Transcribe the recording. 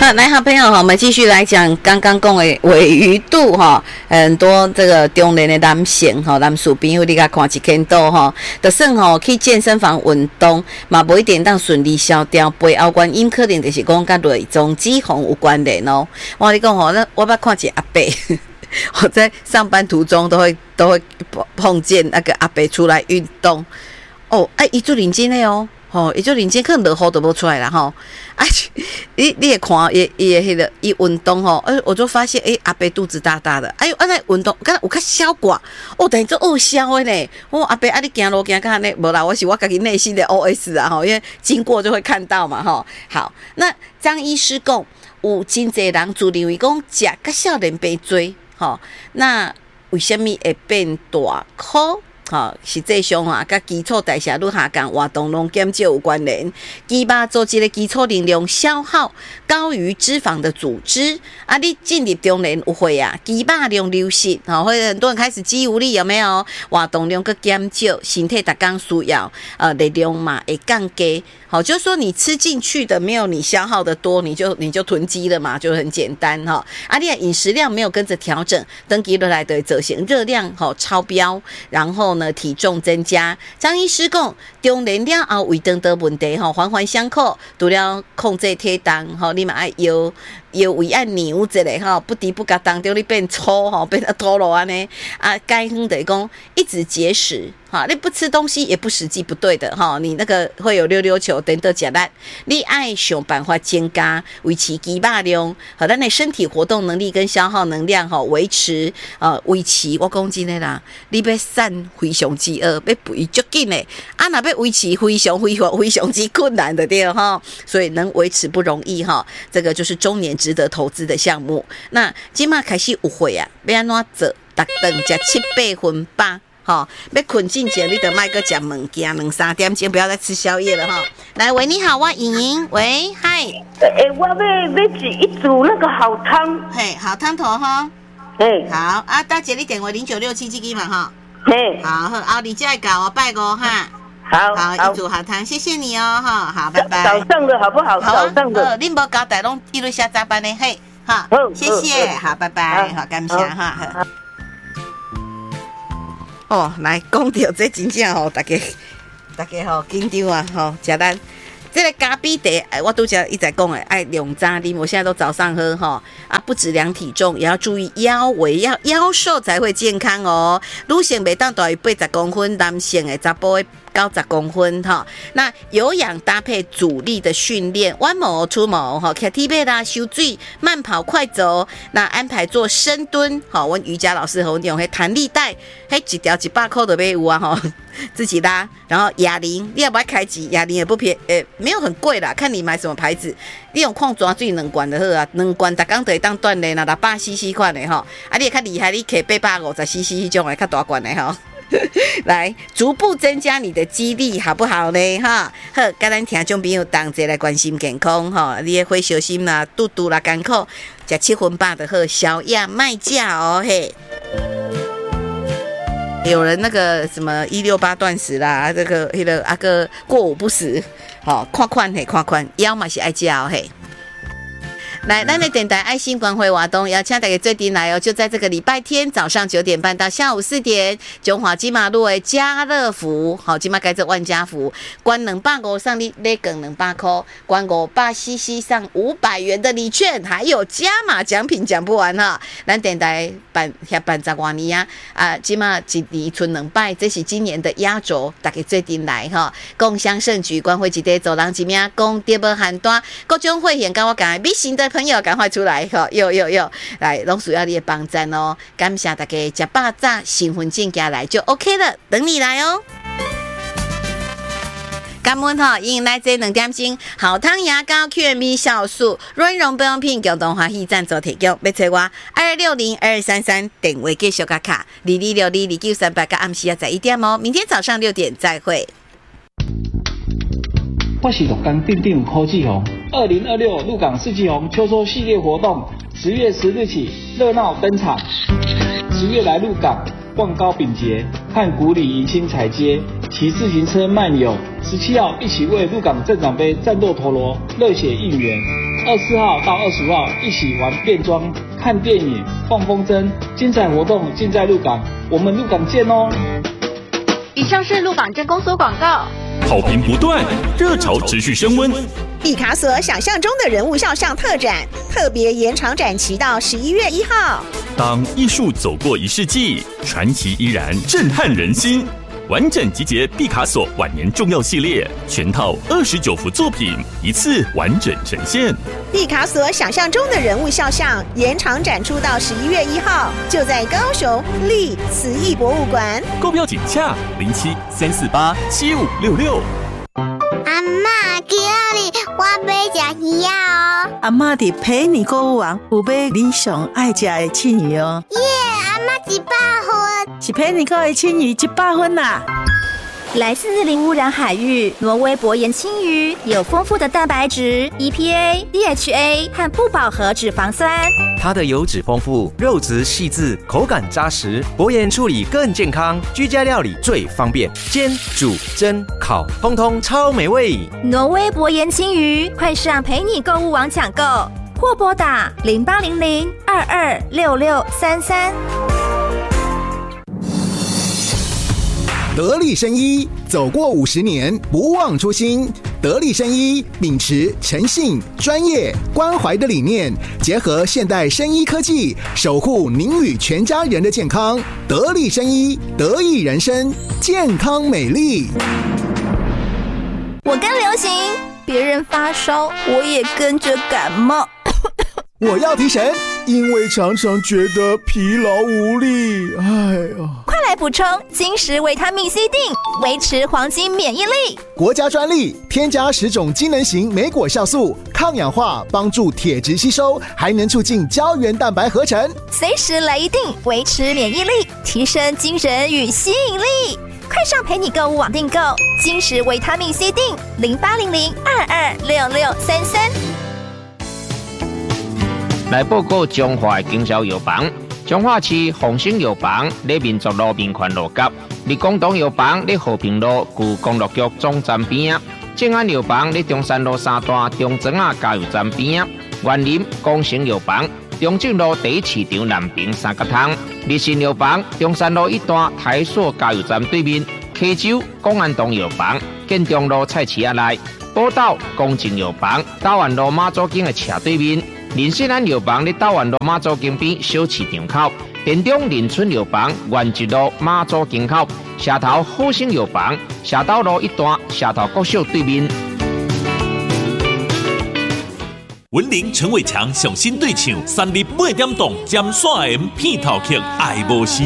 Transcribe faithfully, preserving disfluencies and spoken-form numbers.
好，来，好朋友哈，我们继续来讲刚刚讲的鲔鱼肚哈，很多这个中年的男性哈，男士朋友你甲看一见到哈，就算吼去健身房运动，嘛不一定当顺利消掉，背后原因可能就是讲甲内脏脂肪有关联哦。我跟你讲吼，那我捌看一个阿伯，我在上班途中都会都会碰见那个阿伯出来运动，哦，哎，伊做认真的哦。吼，伊就认真，可能落雨都无出来啦吼。啊，你你也看，伊伊迄个伊运动吼，哎，我就发现，哎，阿伯肚子大大的，哎呦，啊那运动，敢有较消寡，哦，等于做恶消的呢。我阿伯啊，你行路行看呢，无啦，我是我家己内心的 O S 啊吼，因为经过就会看到嘛吼。好，那张医师讲，有真侪人自认为讲食甲少年病多，吼，那为什么会变大颗？好，实际上啊，甲基础代谢率下降、活动量减少有关联。肌肉组织的基础能量消耗高于脂肪的组织啊，你进入中年有会啊，肌肉量流失，好，会很多人开始肌无力，有没有？活动量个减少，身体逐工需要呃力量嘛会降低。好，就是说你吃进去的没有你消耗的多，你就你就囤积了嘛，就很简单哈。啊，你的饮食量没有跟着调整，登记落来的走形热量好超标，然后呢体重增加。张医师讲，中年了后胃肠的问题吼环环相扣，除了控制体重吼，你嘛爱摇摇胃按扭一下吼，不敌不觉当中你变粗吼，变得脱落安尼啊，该哼得讲一直节食。好，你不吃东西也不实际不对的哈，你那个会有溜溜球等等吃烂，你爱想办法增加维持肌肉量，好，咱的身体活动能力跟消耗能量哈维持呃维持，我讲真的啦，你要瘦非常之饿，要肥足紧的，啊那要维持非常非常非常之困难的对哈，所以能维持不容易哈，这个就是中年值得投资的项目。那今嘛开始有会啊，要安怎做？逐顿吃七八分饱。好，要困进前，你得卖个食物件，两三点钟不要再吃宵夜了哈。来，喂，你好，我莹莹，喂，嗨， 诶、欸，我要要煮一煮那个好汤， 嘿，好汤头哈， 嘿， 好啊，大姐你电话零九六七这个嘛哈， 嘿， 好，好，后你再搞我拜个哈， 好， 好，一煮好汤，谢谢你哦哈，好，拜拜。 早上的好不好？ 好啊， 早上的， 呃，你无交代拢一路下早班的，嘿，好，谢谢，好，拜拜，好，感谢哈。哦，来讲到这真正吼，大家大家吼紧张啊吼，食咱这个咖啡茶，我拄则一直讲诶，爱量早啉，我现在都早上喝吼啊，不止量体重，也要注意腰围，要腰瘦才会健康哦。女性袂当大于八十公分，男性诶查甫诶高十公分哈，那有氧搭配阻力的训练，弯毛出毛哈，骑铁背啦，游水、慢跑、快走，那安排做深蹲，好，我瑜伽老师和我用迄弹力带，迄一条一百块都买有啊哈，自己拉，然后哑铃，你也不要开机，哑铃也不便，诶、欸，没有很贵啦，看你买什么牌子，你用矿泉水两罐就好啊，两罐逐工就会当锻炼啦，六百 C C 款的吼，啊，你也较厉害，你骑八百五十 C C 迄种的较大罐的吼。来逐步增加你的肌力，好不好呢？哈，好，跟咱听众朋友同齐来关心健康哈，你也会小心啦，肚肚啦艰苦，食七分饱的好，小样卖价哦嘿。有人那个什么一六八断食啦，这个那个啊个过午不食，好看看嘿，看看腰嘛是爱食哦嘿。来，咱的电台爱心关怀活动，邀请大家最近来哦，就在这个礼拜天早上九点半到下午四点，中华金马路的家乐福，好，金马改做万家福，关两百五上你礼券两百块，关五百 C C 上五百元的礼券，还有加码奖品讲不完哈。咱电台办遐办十多年啊，啊，金马一年存两百，这是今年的压轴，大家最近来哈，共襄盛举，关怀一地走人一命，功德无限大，各种会员跟我讲，必行的朋友赶快出来哈！有有有，来拢需要你的帮赞哦！感谢大家吃饱早，身份证拿来就 OK 了，等你来哦。感恩哈，迎来这两点钟好汤牙膏 Q M B 酵素润溶保养品共同欢喜赞助提供，要找我二六零二二三三电话继续卡卡二二六二二九三八，暗时要在一点哦。明天早上六点再会。 我是鹿港电电柯志宏，二零二六鹿港四季红秋收系列活动，十月十日起热闹登场。十月来鹿港逛糕饼节，看古里迎新彩街，骑自行车漫游。十七号一起为鹿港镇长杯战斗陀螺热血应援。 二十四号到二十五号一起玩变装、看电影、放风筝，精彩活动尽在鹿港，我们鹿港见哦！ 以上是鹿港镇公所广告。 好评不断，热潮持续升温。 毕卡索想象中的人物肖像特展，特别延长展期到十一月一号。 当艺术走过一世纪，传奇依然震撼人心。完整集结毕卡索晚年重要系列，全套二十九幅作品，一次完整呈现。 毕卡索想象中的人物肖像延长展出到十一月一号，就在高雄立慈艺博物馆。 购票请洽零七三四八七五六六。 阿嬷，今日我要吃鱼啊！ 阿嬷伫陪你购物网有买你上爱吃的青鱼哦。 耶，阿嬷一百分， 是陪你购的青鱼一百分啦。 来自零污染海域，挪威薄盐青鱼有丰富的蛋白质、E P A、D H A 和不饱和脂肪酸。 它的油脂丰富，肉质细致，口感扎实，薄盐处理更健康，居家料理最方便，煎、煮、蒸、烤，通通超美味。 挪威薄盐青鱼，快上陪你购物网抢购，或拨打零八零零二二六六三三。 得力生医走过五十年，不忘初心。得力生医秉持诚信、专业、关怀的理念，结合现代生医科技，守护您与全家人的健康。得力生医，得益人生，健康美丽。 我跟流行，别人发烧，我也跟着感冒。 我要提神，因为常常觉得疲劳无力。哎呀， 快来补充金石维他命 C 锭，维持黄金免疫力。 国家专利，添加十种机能型莓果酵素，抗氧化，帮助铁质吸收，还能促进胶原蛋白合成。 随时来一锭，维持免疫力，提升精神与吸引力。快上陪你购物网订购金石维他命 C 锭，零八零零二二六六三三。 来报告中华的经销药房，中华市丰兴药房在民族路民权路角，立广东药房在和平路旧公路局总站边，正安药房在中山路三段中庄啊加油站边，园林光成药房中正路第一市场南平三角通，日新药房中山路一段台塑加油站对面，溪州公安东药房建中路菜市仔内，宝岛公正药房台湾路马祖径的斜对面。林信安药房在台湾路马祖径边小市场口，田中林村药房原一路马祖径口，社头好生药房社头路一段社头国小对面。 文林陈伟强上新对唱，三立八点档尖线 M 片头曲《爱无时》。